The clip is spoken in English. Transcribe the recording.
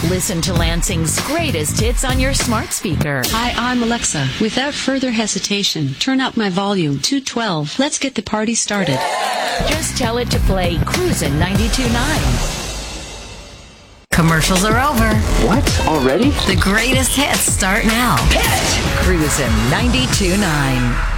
Listen to Lansing's greatest hits on your smart speaker. Hi, I'm Alexa. Without further hesitation, turn up my volume 212. Let's get the party started. Just tell it to play Cruisin' 92.9. Commercials are over. What? Already? The greatest hits start now. Cruisin' 92.9.